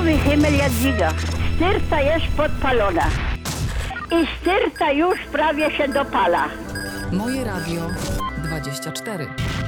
Fioletowy himmel Jadwiga. Sterta jest podpalona. I sterta już prawie się dopala. Moje Radio 24.